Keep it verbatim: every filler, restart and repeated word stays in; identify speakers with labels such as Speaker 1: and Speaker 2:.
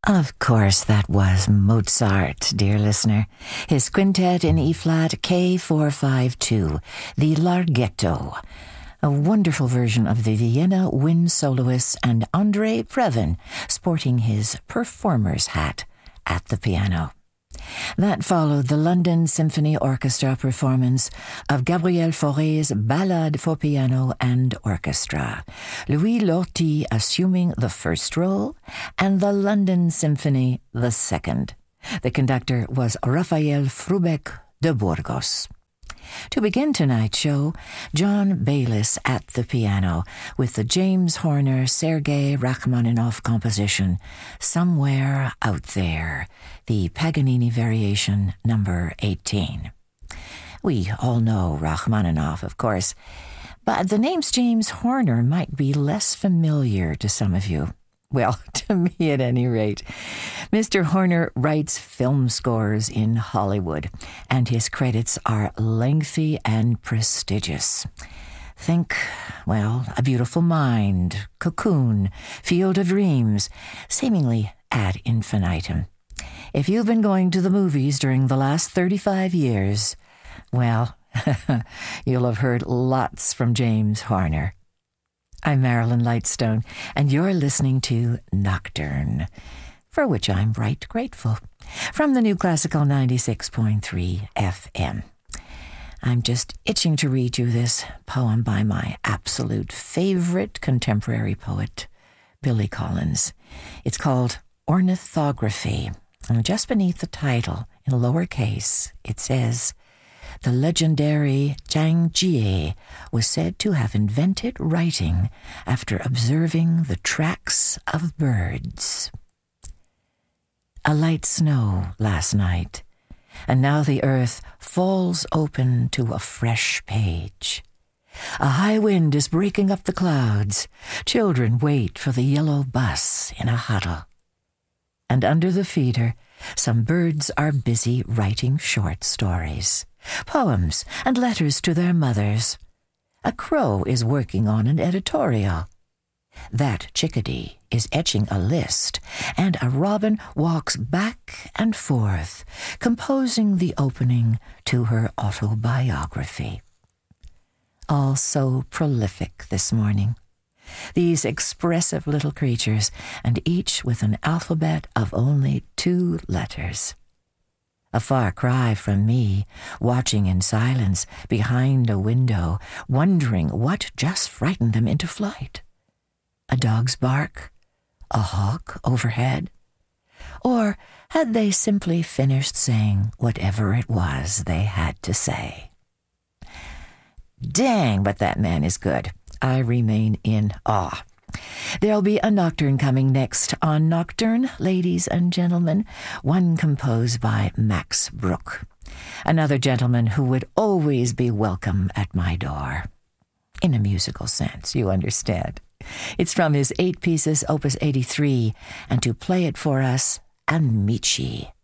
Speaker 1: Of course, that was Mozart, dear listener. His quintet in E-flat K four five two, the Larghetto. A wonderful version of the Vienna wind soloists and Andrei Previn sporting his performer's hat at the piano. That followed the London Symphony Orchestra performance of Gabriel Fauré's Ballade for Piano and Orchestra, Louis Lorty assuming the first role and the London Symphony the second. The conductor was Raphael Frubeck de Burgos. To begin tonight's show, John Bayliss at the piano with the James Horner Sergei Rachmaninoff composition, Somewhere Out There, the Paganini Variation number eighteen. We all know Rachmaninoff, of course, but the names James Horner might be less familiar to some of you. Well, to me at any rate. Mister Horner writes film scores in Hollywood, and his credits are lengthy and prestigious. Think, well, A Beautiful Mind, Cocoon, Field of Dreams, seemingly ad infinitum. If you've been going to the movies during the last thirty-five years, well, you'll have heard lots from James Horner. I'm Marilyn Lightstone, and you're listening to Nocturne, for which I'm right grateful, from the New Classical ninety-six point three F M. I'm just itching to read you this poem by my absolute favorite contemporary poet, Billy Collins. It's called Ornithography, and just beneath the title, in lowercase, it says, the legendary Zhang Jie was said to have invented writing after observing the tracks of birds. A light snow last night, and now the earth falls open to a fresh page. A high wind is breaking up the clouds. Children wait for the yellow bus in a huddle. And under the feeder, some birds are busy writing short stories, poems and letters to their mothers. A crow is working on an editorial. That chickadee is etching a list, and a robin walks back and forth, composing the opening to her autobiography. All so prolific this morning. These expressive little creatures, and each with an alphabet of only two letters. A far cry from me, watching in silence behind a window, wondering what just frightened them into flight. A dog's bark? A hawk overhead? Or had they simply finished saying whatever it was they had to say? Dang, but that man is good. I remain in awe. There'll be a nocturne coming next on Nocturne, ladies and gentlemen, one composed by Max Bruch, another gentleman who would always be welcome at my door. In a musical sense, you understand. It's from his eight pieces, Opus eighty-three, and to play it for us, Amici.